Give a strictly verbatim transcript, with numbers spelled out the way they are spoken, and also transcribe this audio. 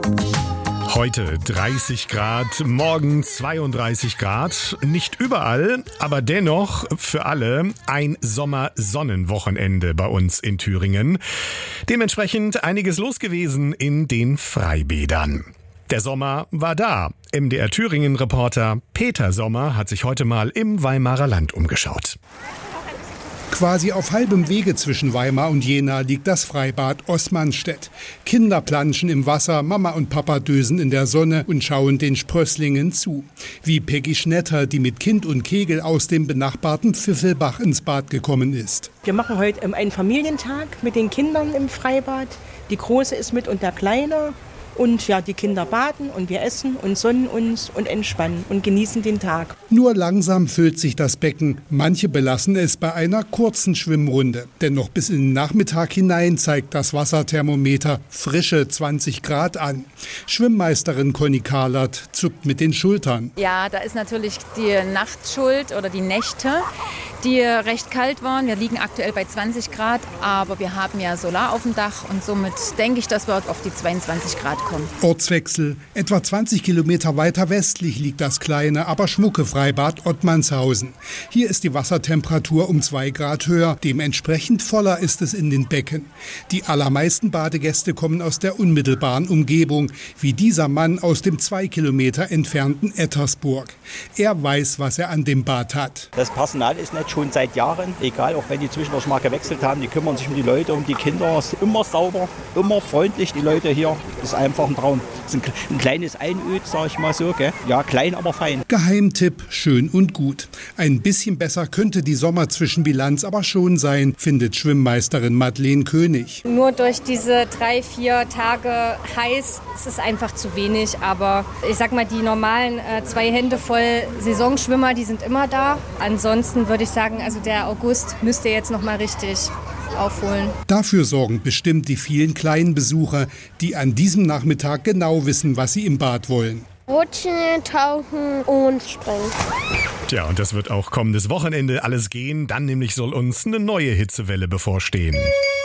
Heute dreißig Grad, morgen zweiunddreißig Grad. Nicht überall, aber dennoch für alle ein Sommersonnenwochenende bei uns in Thüringen. Dementsprechend einiges los gewesen in den Freibädern. Der Sommer war da. M D R Thüringen-Reporter Peter Sommer hat sich heute mal im Weimarer Land umgeschaut. Quasi auf halbem Wege zwischen Weimar und Jena liegt das Freibad Osmanstedt. Kinder planschen im Wasser, Mama und Papa dösen in der Sonne und schauen den Sprösslingen zu. Wie Peggy Schnetter, die mit Kind und Kegel aus dem benachbarten Pfiffelbach ins Bad gekommen ist. Wir machen heute einen Familientag mit den Kindern im Freibad. Die Große ist mit und der Kleine. Und ja, die Kinder baden und wir essen und sonnen uns und entspannen und genießen den Tag. Nur langsam füllt sich das Becken. Manche belassen es bei einer kurzen Schwimmrunde. Denn noch bis in den Nachmittag hinein zeigt das Wasserthermometer frische zwanzig Grad an. Schwimmmeisterin Conny Kahlert zuckt mit den Schultern. Ja, da ist natürlich die Nacht schuld oder die Nächte, die recht kalt waren. Wir liegen aktuell bei zwanzig Grad, aber wir haben ja Solar auf dem Dach und somit denke ich, dass wir auf die zweiundzwanzig Grad kommen. Ortswechsel. Etwa zwanzig Kilometer weiter westlich liegt das kleine, aber schmucke Freibad Ottmannshausen. Hier ist die Wassertemperatur um zwei Grad höher. Dementsprechend voller ist es in den Becken. Die allermeisten Badegäste kommen aus der unmittelbaren Umgebung, wie dieser Mann aus dem zwei Kilometer entfernten Ettersburg. Er weiß, was er an dem Bad hat. Das Personal ist nicht schon seit Jahren, egal, auch wenn die zwischendurch mal gewechselt haben, die kümmern sich um die Leute, um die Kinder. Es ist immer sauber, immer freundlich, die Leute hier. Das ist einfach ein Traum. Das ist ein, ein kleines Einöd, sag ich mal so, gell? Ja, klein, aber fein. Geheimtipp, schön und gut. Ein bisschen besser könnte die Sommerzwischenbilanz aber schon sein, findet Schwimmmeisterin Madeleine König. Nur durch diese drei, vier Tage heiß ist es einfach zu wenig. Aber ich sag mal, die normalen äh, zwei Hände voll Saisonschwimmer, die sind immer da. Ansonsten würde ich sagen, also der August müsste jetzt noch mal richtig aufholen. Dafür sorgen bestimmt die vielen kleinen Besucher, die an diesem Nachmittag genau wissen, was sie im Bad wollen. Rutschen, tauchen und springen. Tja, und das wird auch kommendes Wochenende alles gehen. Dann nämlich soll uns eine neue Hitzewelle bevorstehen.